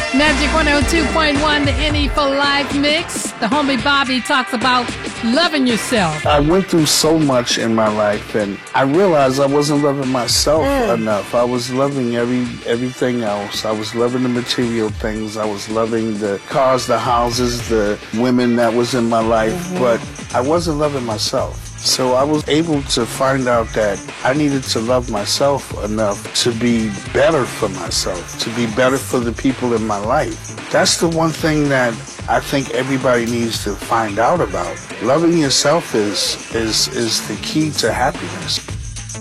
Magic 102.1, the NE for Life mix. The homie Bobby talks about loving yourself. I went through so much in my life, and I realized I wasn't loving myself enough. I was loving everything else. I was loving the material things. I was loving the cars, the houses, the women that was in my life, but I wasn't loving myself. So I was able to find out that I needed to love myself enough to be better for myself, to be better for the people in my life. That's the one thing that I think everybody needs to find out about. Loving yourself is the key to happiness.